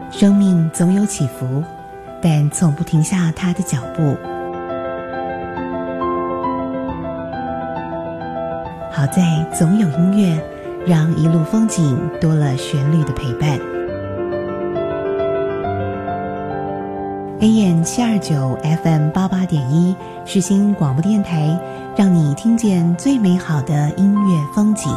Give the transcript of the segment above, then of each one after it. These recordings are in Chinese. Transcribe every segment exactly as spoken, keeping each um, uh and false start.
生命总有起伏，但从不停下它的脚步。好在总有音乐，让一路风景多了旋律的陪伴。A M 七二九 F M 八八点一世新广播电台，让你听见最美好的音乐风景。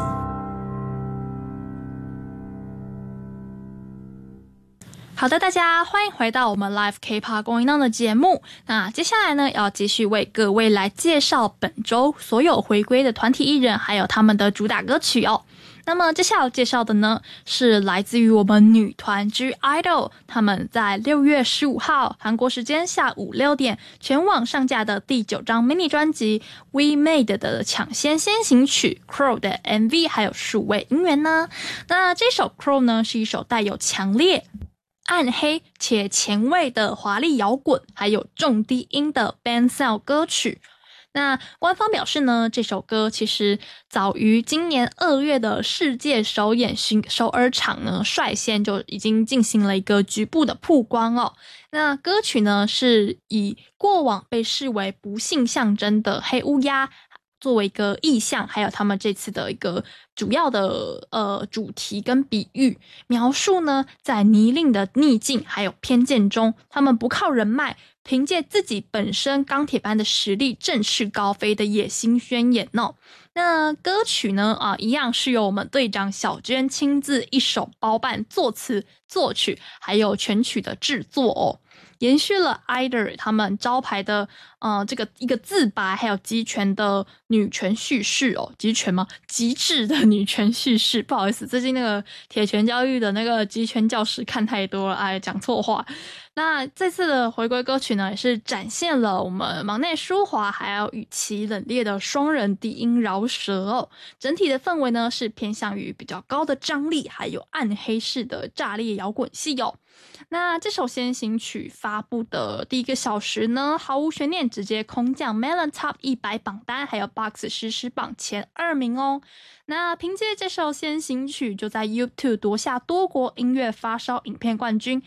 好的，大家欢迎回到我们 Live K-pop Going On 的节目。那接下来呢，要继续为各位来介绍本周所有回归的团体艺人，还有他们的主打歌曲哦。那么接下来要介绍的呢，是来自于我们女团 G IDOL， 他们在六月十五号韩国时间下午六点全网上架的第九张 mini 专辑 We Made 的抢先先行曲 Crow 的 M V 还有数位音源呢。那这首 Crow 呢，是一首带有强烈暗黑且前卫的华丽摇滚，还有重低音的 band sound 歌曲。那官方表示呢，这首歌其实早于今年二月的世界首演首尔场呢，率先就已经进行了一个局部的曝光哦。那歌曲呢，是以过往被视为不幸象征的黑乌鸦作为一个意象，还有他们这次的一个主要的呃主题跟比喻，描述呢在泥泞的逆境还有偏见中，他们不靠人脉，凭借自己本身钢铁般的实力振翅高飞的野心宣言哦。那歌曲呢啊、呃，一样是由我们队长小娟亲自一手包办作词作曲还有全曲的制作哦，延续了 IDOL 他们招牌的呃这个一个自白还有集权的女权叙事哦，集权吗？极致的女权叙事，不好意思，最近那个铁拳教育的那个集权教师看太多了，哎，讲错话。那这次的回归歌曲呢，也是展现了我们忙内舒华还有语气冷冽的双人低音饶舌哦。整体的氛围呢，是偏向于比较高的张力，还有暗黑式的炸裂摇滚系哦。那这首先行曲发布的第一个小时呢，毫无悬念直接空降 Melon Top 一百榜单，还有 Box 实时榜前二名哦。那凭借这首先行曲，就在 YouTube 夺下多国音乐发烧影片冠军，